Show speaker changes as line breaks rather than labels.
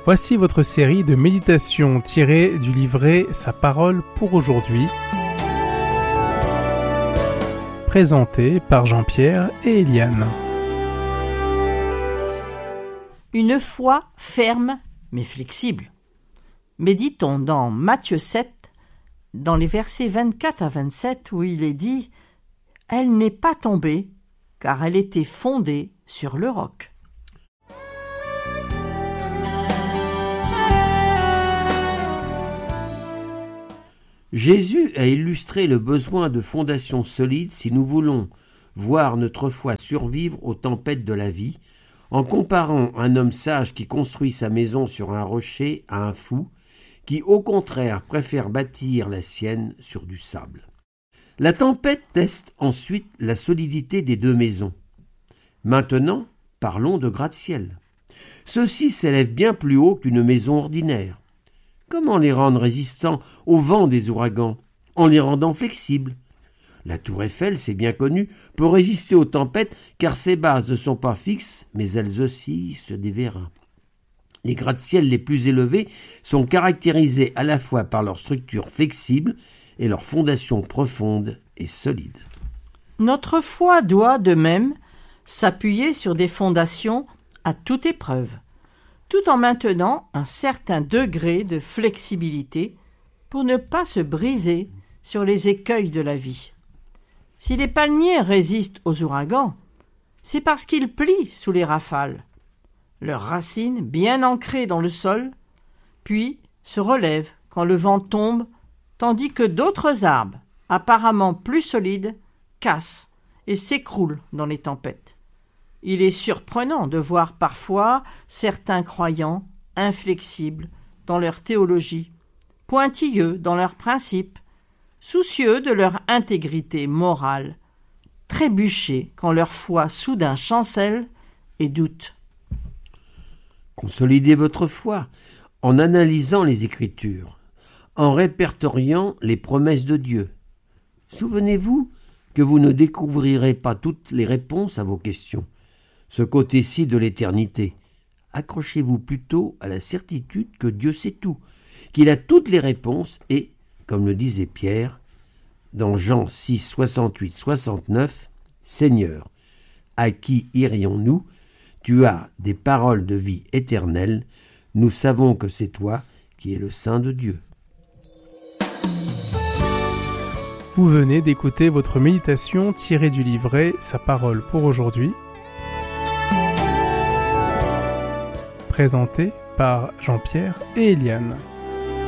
Voici votre série de méditations tirées du livret Sa parole pour aujourd'hui, présentée par Jean-Pierre et Eliane.
Une foi ferme mais flexible. Méditons dans Matthieu 7, dans les versets 24 à 27, où il est dit « Elle n'est pas tombée, car elle était fondée sur le roc. »
Jésus a illustré le besoin de fondations solides si nous voulons voir notre foi survivre aux tempêtes de la vie, en comparant un homme sage qui construit sa maison sur un rocher à un fou, qui au contraire préfère bâtir la sienne sur du sable. La tempête teste ensuite la solidité des deux maisons. Maintenant, parlons de gratte-ciel. Ceux-ci s'élèvent bien plus haut qu'une maison ordinaire. Comment les rendre résistants au vent des ouragans? En les rendant flexibles. La tour Eiffel, c'est bien connu, peut résister aux tempêtes car ses bases ne sont pas fixes, mais elles oscillent sur des vérins. Les gratte-ciels les plus élevés sont caractérisés à la fois par leur structure flexible et leur fondation profonde et solide.
Notre foi doit, de même, s'appuyer sur des fondations à toute épreuve, tout en maintenant un certain degré de flexibilité pour ne pas se briser sur les écueils de la vie. Si les palmiers résistent aux ouragans, c'est parce qu'ils plient sous les rafales. Leurs racines, bien ancrées dans le sol, puis se relèvent quand le vent tombe, tandis que d'autres arbres, apparemment plus solides, cassent et s'écroulent dans les tempêtes. Il est surprenant de voir parfois certains croyants inflexibles dans leur théologie, pointilleux dans leurs principes, soucieux de leur intégrité morale, trébucher quand leur foi soudain chancelle et doute.
Consolidez votre foi en analysant les Écritures, en répertoriant les promesses de Dieu. Souvenez-vous que vous ne découvrirez pas toutes les réponses à vos questions. Ce côté-ci de l'éternité, accrochez-vous plutôt à la certitude que Dieu sait tout, qu'il a toutes les réponses et, comme le disait Pierre, dans Jean 6, 68, 69, « Seigneur, à qui irions-nous? Tu as des paroles de vie éternelle, nous savons que c'est toi qui es le Saint de Dieu. »
Vous venez d'écouter votre méditation tirée du livret Sa parole pour aujourd'hui, présenté par Jean-Pierre et Eliane.